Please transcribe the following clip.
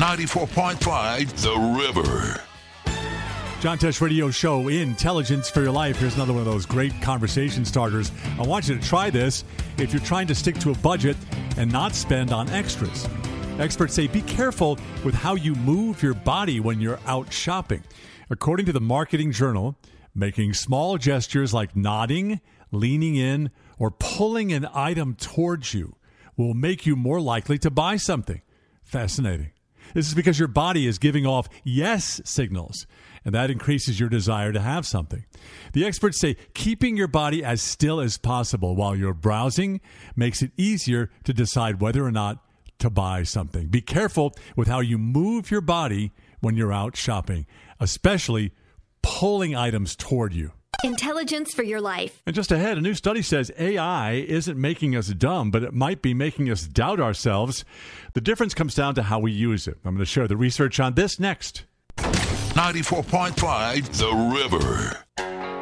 94.5 The River. John Tesh Radio Show, Intelligence for Your Life. Here's another one of those great conversation starters. I want you to try this if you're trying to stick to a budget and not spend on extras. Experts say be careful with how you move your body when you're out shopping. According to the Marketing Journal, making small gestures like nodding, leaning in, or pulling an item towards you will make you more likely to buy something. Fascinating. This is because your body is giving off yes signals, and that increases your desire to have something. The experts say keeping your body as still as possible while you're browsing makes it easier to decide whether or not to buy something. Be careful with how you move your body when you're out shopping, especially pulling items toward you. Intelligence for your life. And just ahead, a new study says AI isn't making us dumb, but it might be making us doubt ourselves. The difference comes down to how we use it. I'm going to share the research on this next. 94.5 The River.